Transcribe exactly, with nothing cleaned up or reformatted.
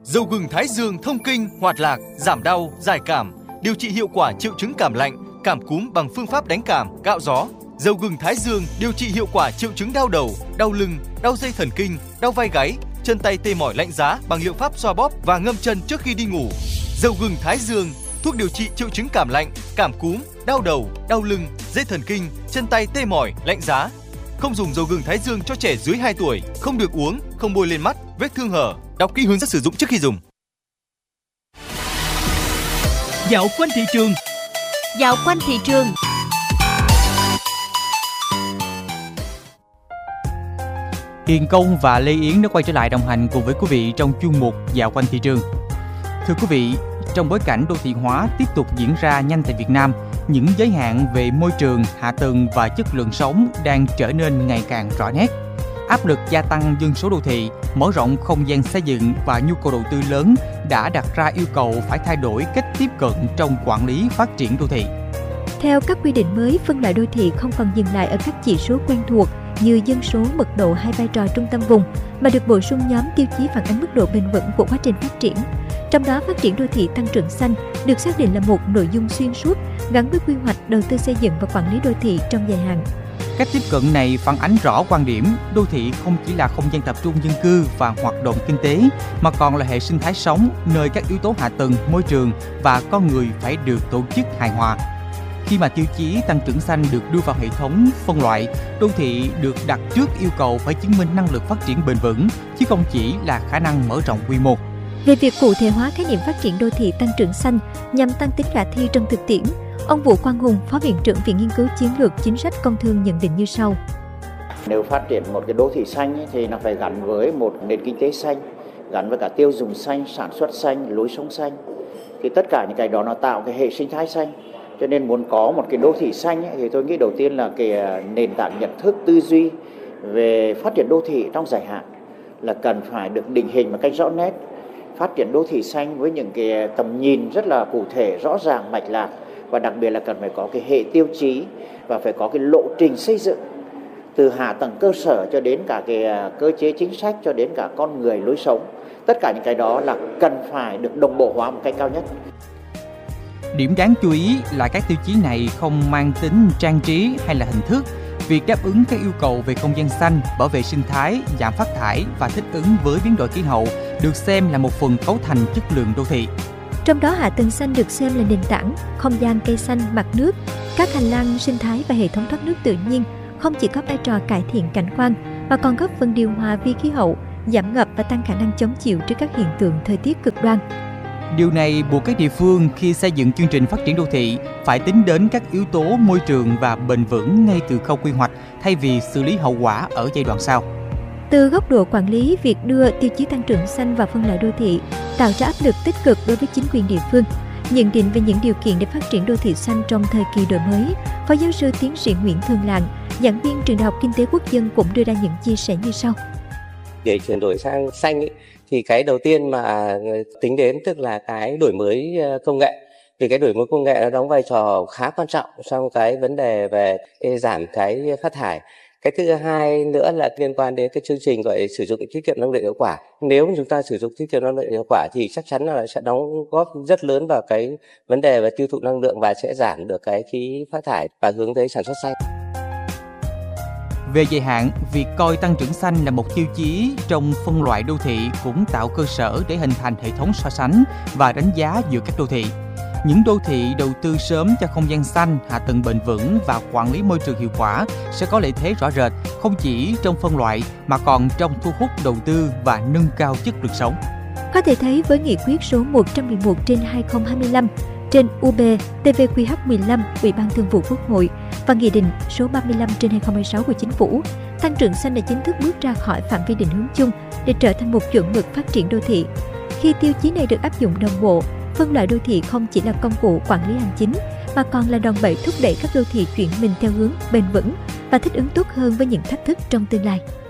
Dầu gừng Thái Dương thông kinh, hoạt lạc, giảm đau, giải cảm, điều trị hiệu quả triệu chứng cảm lạnh, cảm cúm bằng phương pháp đánh cảm, cạo gió. Dầu gừng Thái Dương điều trị hiệu quả triệu chứng đau đầu, đau lưng, đau dây thần kinh, đau vai gáy, chân tay tê mỏi lạnh giá bằng liệu pháp xoa bóp và ngâm chân trước khi đi ngủ. Dầu gừng Thái Dương, thuốc điều trị triệu chứng cảm lạnh, cảm cúm, đau đầu, đau lưng, dây thần kinh, chân tay tê mỏi, lạnh giá. Không dùng dầu gừng Thái Dương cho trẻ dưới hai tuổi, không được uống, không bôi lên mắt, vết thương hở. Đọc kỹ hướng dẫn sử dụng trước khi dùng. Dạo quanh thị trường. Dạo quanh thị trường. Hiền Công và Lê Yến đã quay trở lại đồng hành cùng với quý vị trong chuyên mục Dạo quanh thị trường. Thưa quý vị, trong bối cảnh đô thị hóa tiếp tục diễn ra nhanh tại Việt Nam, những giới hạn về môi trường, hạ tầng và chất lượng sống đang trở nên ngày càng rõ nét. Áp lực gia tăng dân số đô thị, mở rộng không gian xây dựng và nhu cầu đầu tư lớn đã đặt ra yêu cầu phải thay đổi cách tiếp cận trong quản lý phát triển đô thị. Theo các quy định mới, phân loại đô thị không còn dừng lại ở các chỉ số quen thuộc như dân số, mật độ hay vai trò trung tâm vùng, mà được bổ sung nhóm tiêu chí phản ánh mức độ bền vững của quá trình phát triển. Trong đó, phát triển đô thị tăng trưởng xanh được xác định là một nội dung xuyên suốt gắn với quy hoạch, đầu tư xây dựng và quản lý đô thị trong dài hạn. Cách tiếp cận này phản ánh rõ quan điểm đô thị không chỉ là không gian tập trung dân cư và hoạt động kinh tế, mà còn là hệ sinh thái sống nơi các yếu tố hạ tầng, môi trường và con người phải được tổ chức hài hòa. Khi mà tiêu chí tăng trưởng xanh được đưa vào hệ thống phân loại, đô thị được đặt trước yêu cầu phải chứng minh năng lực phát triển bền vững, chứ không chỉ là khả năng mở rộng quy mô. Về việc cụ thể hóa khái niệm phát triển đô thị tăng trưởng xanh nhằm tăng tính khả thi trong thực tiễn, ông Vũ Quang Hùng, Phó Viện trưởng Viện Nghiên cứu Chiến lược Chính sách Công thương nhận định như sau. Nếu phát triển một cái đô thị xanh ấy, thì nó phải gắn với một nền kinh tế xanh, gắn với cả tiêu dùng xanh, sản xuất xanh, lối sống xanh. Thì tất cả những cái đó nó tạo cái hệ sinh thái xanh. Cho nên muốn có một cái đô thị xanh ấy, thì tôi nghĩ đầu tiên là cái nền tảng nhận thức, tư duy về phát triển đô thị trong dài hạn là cần phải được định hình một cách rõ nét. Phát triển đô thị xanh với những cái tầm nhìn rất là cụ thể, rõ ràng, mạch lạc, và đặc biệt là cần phải có cái hệ tiêu chí và phải có cái lộ trình xây dựng từ hạ tầng cơ sở cho đến cả cái cơ chế chính sách, cho đến cả con người, lối sống. Tất cả những cái đó là cần phải được đồng bộ hóa một cách cao nhất. Điểm đáng chú ý là các tiêu chí này không mang tính trang trí hay là hình thức. Việc đáp ứng các yêu cầu về không gian xanh, bảo vệ sinh thái, giảm phát thải và thích ứng với biến đổi khí hậu được xem là một phần cấu thành chất lượng đô thị. Trong đó, hạ tầng xanh được xem là nền tảng, không gian cây xanh, mặt nước, các hành lang sinh thái và hệ thống thoát nước tự nhiên không chỉ có vai trò cải thiện cảnh quan mà còn góp phần điều hòa vi khí hậu, giảm ngập và tăng khả năng chống chịu trước các hiện tượng thời tiết cực đoan. Điều này buộc các địa phương khi xây dựng chương trình phát triển đô thị phải tính đến các yếu tố môi trường và bền vững ngay từ khâu quy hoạch thay vì xử lý hậu quả ở giai đoạn sau. Từ góc độ quản lý, việc đưa tiêu chí tăng trưởng xanh vào phân loại đô thị tạo ra áp lực tích cực đối với chính quyền địa phương. Nhận định về những điều kiện để phát triển đô thị xanh trong thời kỳ đổi mới, Phó giáo sư tiến sĩ Nguyễn Thường Lạng, giảng viên Trường Đại học Kinh tế Quốc dân cũng đưa ra những chia sẻ như sau. Để chuyển đổi sang xanh ấy, thì cái đầu tiên mà tính đến tức là cái đổi mới công nghệ. Vì cái đổi mới công nghệ nó đóng vai trò khá quan trọng trong cái vấn đề về giảm cái phát thải. Cái thứ hai nữa là liên quan đến cái chương trình gọi sử dụng tiết kiệm năng lượng hiệu quả. Nếu mà chúng ta sử dụng tiết kiệm năng lượng hiệu quả thì chắc chắn là sẽ đóng góp rất lớn vào cái vấn đề về tiêu thụ năng lượng và sẽ giảm được cái khí phát thải và hướng tới sản xuất xanh. Về dài hạn, việc coi tăng trưởng xanh là một tiêu chí trong phân loại đô thị cũng tạo cơ sở để hình thành hệ thống so sánh và đánh giá giữa các đô thị. Những đô thị đầu tư sớm cho không gian xanh, hạ tầng bền vững và quản lý môi trường hiệu quả sẽ có lợi thế rõ rệt không chỉ trong phân loại mà còn trong thu hút đầu tư và nâng cao chất lượng sống. Có thể thấy với nghị quyết số một trăm mười một trên hai không hai lăm trên U B T V Q H mười lăm Ủy ban Thường vụ Quốc hội và nghị định số ba mươi lăm trên hai không hai sáu của Chính phủ, tăng trưởng xanh đã chính thức bước ra khỏi phạm vi định hướng chung để trở thành một chuẩn mực phát triển đô thị. Khi tiêu chí này được áp dụng đồng bộ, phân loại đô thị không chỉ là công cụ quản lý hành chính mà còn là đòn bẩy thúc đẩy các đô thị chuyển mình theo hướng bền vững và thích ứng tốt hơn với những thách thức trong tương lai.